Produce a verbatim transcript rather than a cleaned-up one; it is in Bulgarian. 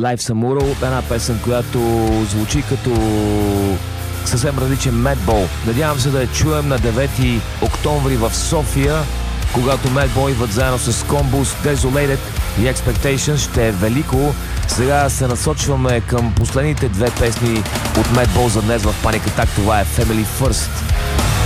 Life Samuro, една песен, която звучи като съвсем различен Madball. Надявам се да я чуем на девети октомври в София, когато Madball идват заедно с Combus, Desolated и Expectations. Ще е велико. Сега се насочваме към последните две песни от Madball за днес в Panic Attack. Това е Family First.